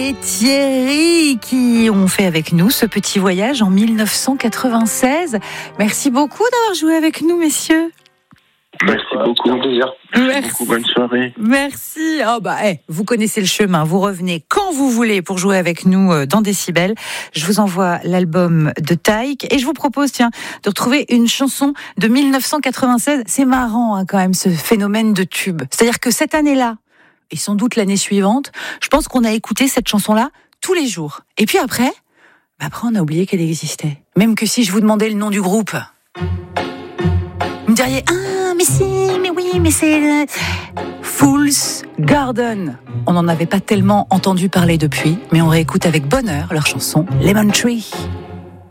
et Thierry qui ont fait avec nous ce petit voyage en 1996. Merci beaucoup d'avoir joué avec nous, messieurs. Merci beaucoup. Merci beaucoup. Bonne soirée. Merci. Vous connaissez le chemin. Vous revenez quand vous voulez pour jouer avec nous dans Décibel. Je vous envoie l'album de Taïk et je vous propose, de retrouver une chanson de 1996. C'est marrant, quand même, ce phénomène de tube. C'est-à-dire que cette année-là, et sans doute l'année suivante, je pense qu'on a écouté cette chanson-là tous les jours. Et puis après, on a oublié qu'elle existait. Même que si je vous demandais le nom du groupe, vous me diriez mais si, mais oui, mais c'est Fool's Garden. On n'en avait pas tellement entendu parler depuis, mais on réécoute avec bonheur leur chanson Lemon Tree.